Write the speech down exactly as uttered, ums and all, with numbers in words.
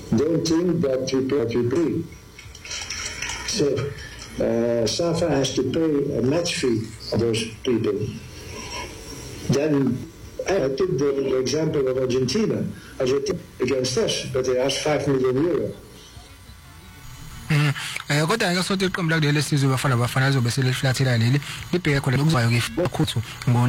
don't think that we pay what we pay. So uh, SAFA has to pay a match fee for those people. Then I took the example of Argentina. Argentina against us, but they asked five million euro. Eh kodwa ngeke sothi iqembu la kuleli sizwe bafana bafana zobe seliflathela leli libheke khona ukuzayo ke futhi